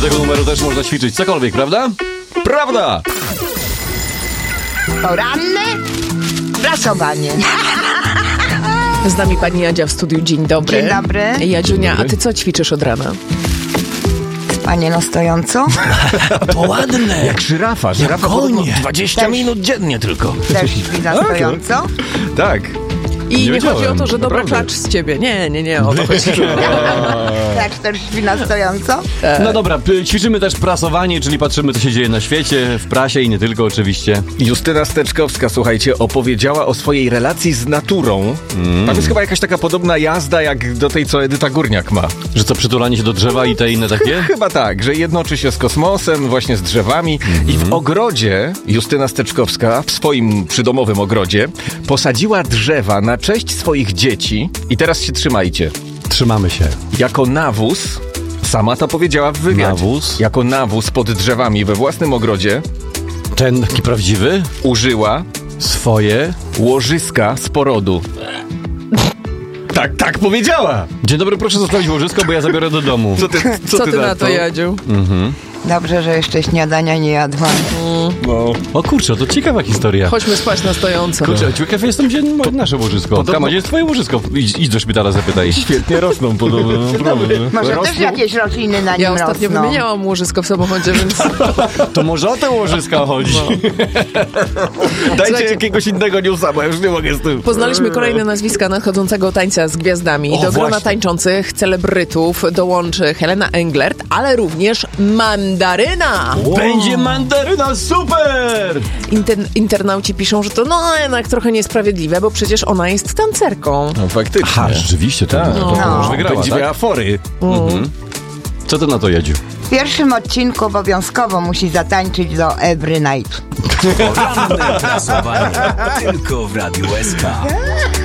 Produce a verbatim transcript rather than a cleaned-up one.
tego numeru też można ćwiczyć cokolwiek, prawda? Prawda! Poranne prasowanie. Z nami pani Jadzia w studiu. Dzień dobry. Dzień dobry. Jadziunia, Dzień dobry. a ty co ćwiczysz od rana? Panie na stojąco. To ładne. Jak żyrafa. Jak Żyrafa konie. dwadzieścia Też. minut dziennie tylko. Też śpi na stojąco. Tak. I Nie nie, wiedziałem, chodzi o to, że dobra naprawdę. klacz z ciebie. Nie, nie, nie, o to chodzi. Tak, też śpi na stojąco. No dobra, p- ćwiczymy też prasowanie, czyli patrzymy, co się dzieje na świecie, w prasie i nie tylko oczywiście. Justyna Steczkowska, słuchajcie, opowiedziała o swojej relacji z naturą. Mm. Tam jest chyba jakaś taka podobna jazda, jak do tej, co Edyta Górniak ma. Że co, przytulanie się do drzewa i te inne takie? Chyba tak, że jednoczy się z kosmosem, właśnie z drzewami. I w ogrodzie Justyna Steczkowska, w swoim przydomowym ogrodzie, posadziła drzewa na cześć swoich dzieci. I teraz się trzymajcie. Trzymamy się. Jako nawóz, sama to powiedziała w wywiadzie. Nawóz? Jako nawóz pod drzewami we własnym ogrodzie Ten taki prawdziwy? użyła Swoje. łożyska z porodu. Tak, tak powiedziała! Dzień dobry, proszę zostawić łożysko, bo ja zabiorę do domu. Co ty, Co ty na to, Jadziu? Dobrze, że jeszcze śniadania nie jadłam. No. O kurczę, to ciekawa historia. Chodźmy spać na stojąco. Kurczę, ciekaw jestem, gdzie mo- nasze łożysko. Podobno- Kama, gdzie jest twoje łożysko? Idź, idź do szpitala, zapytaj. Świetnie rosną podobno. Może też jakieś rośliny na nim Ja ostatnio rosną. wymieniałam łożysko w samochodzie, więc To może o te łożyska chodzi. Dajcie Słuchajcie- jakiegoś innego newsa, bo ja już nie mogę z tym. poznaliśmy kolejne nazwiska nadchodzącego tańca z gwiazdami. O, Do grona właśnie. tańczących celebrytów dołączy Helena Englert, ale również Mandaryna. Będzie mandaryna, super! Inter- internauci piszą, że to no jednak trochę niesprawiedliwe, bo przecież ona jest tancerką. No faktycznie. Aha, rzeczywiście, to, Tak. to, to No. już wygrała, Będzie tak? miała fory. Co ty na to, Jadziu? W pierwszym odcinku obowiązkowo musi zatańczyć do Every Night. Poranne prasowanie. Tylko w Radiu S K.